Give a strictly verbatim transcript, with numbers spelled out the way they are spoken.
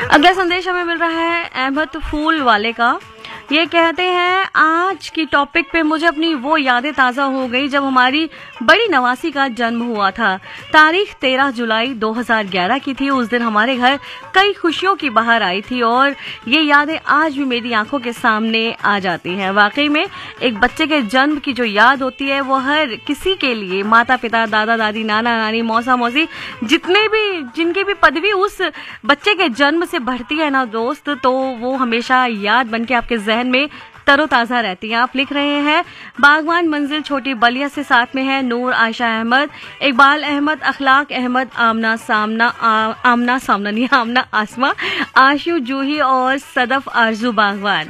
अगला संदेश हमें मिल रहा है अहमद फूल वाले का। ये कहते हैं, आज की टॉपिक पे मुझे अपनी वो यादें ताज़ा हो गई जब हमारी बड़ी नवासी का जन्म हुआ था। तारीख तेरह जुलाई दो हज़ार ग्यारह की थी। उस दिन हमारे घर कई खुशियों की बहार आई थी और ये यादें आज भी मेरी आंखों के सामने आ जाती हैं। वाकई में एक बच्चे के जन्म की जो याद होती है वो हर किसी के लिए, माता पिता, दादा दादी, नाना नानी, मौसा मौसी, जितने भी जिनकी भी पदवी उस बच्चे के जन्म से बढ़ती है ना दोस्त, तो वो हमेशा याद बन के आपके जहन में तरोताजा रहती हैं। आप लिख रहे हैं, बागवान मंजिल छोटी बलिया से, साथ में है नूर, आयशा अहमद, इकबाल अहमद, अखलाक अहमद, आमना सामना आ, आमना सामना नहीं आमना आसमा, आशु जूही और सदफ आरजू बागवान।